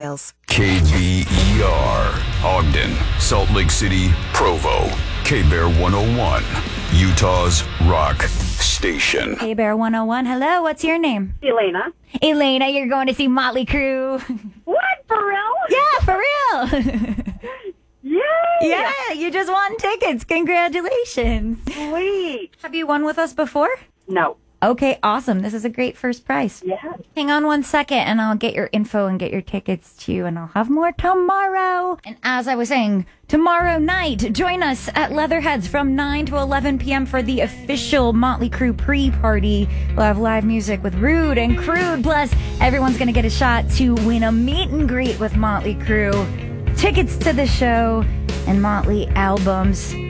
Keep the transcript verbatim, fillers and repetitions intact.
K B E R, Ogden, Salt Lake City, Provo. K-Bear one oh one, Utah's rock station. K-Bear one oh one, hello, what's your name? Elena. Elena, you're going to see Motley Crue. What, for real? Yeah, for real. Yay! Yeah, you just won tickets. Congratulations. Sweet. Have you won with us before? No. Okay, awesome. This is a great first prize. Yeah. Hang on one second and I'll get your info and get your tickets to you, and I'll have more tomorrow. And as I was saying, tomorrow night, join us at Leatherheads from nine to eleven p.m. for the official Motley Crue pre-party. We'll have live music with Rude and Crude, plus everyone's going to get a shot to win a meet and greet with Motley Crue, tickets to the show, and Motley albums.